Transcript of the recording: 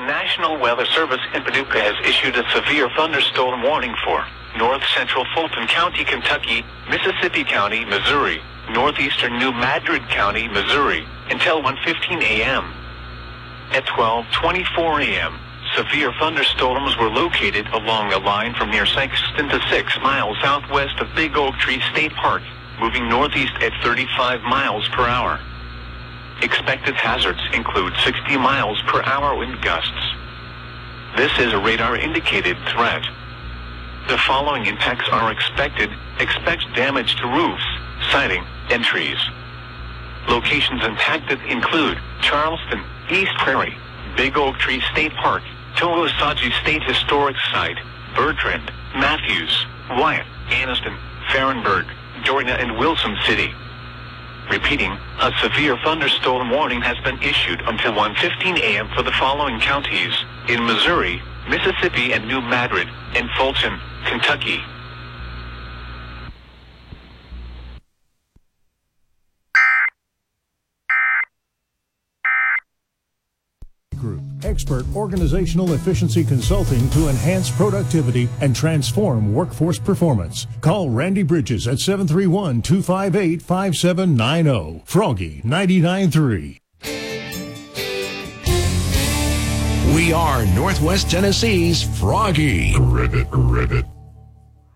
National Weather Service in Paducah has issued a severe thunderstorm warning for north central Fulton County, Kentucky, Mississippi County, Missouri, northeastern New Madrid County, Missouri, until 1:15 a.m. At 12:24 a.m., severe thunderstorms were located along a line from near Sexton to 6 miles southwest of Big Oak Tree State Park, moving northeast at 35 miles per hour. Expected hazards include 60 miles per hour wind gusts. This is a radar-indicated threat. The following impacts are expected. Expect damage to roofs, siding, and trees. Locations impacted include Charleston, East Prairie, Big Oak Tree State Park, Towasagi State Historic Site, Bertrand, Matthews, Wyatt, Anniston, Farrenburg, Jordan, and Wilson City. Repeating, a severe thunderstorm warning has been issued until 1:15 a.m. for the following counties in Missouri, Mississippi, and New Madrid, and Fulton, Kentucky. Group, expert organizational efficiency consulting to enhance productivity and transform workforce performance. Call Randy Bridges at 731-258-5790. Froggy 99.3. We are Northwest Tennessee's Froggy. Ribbit.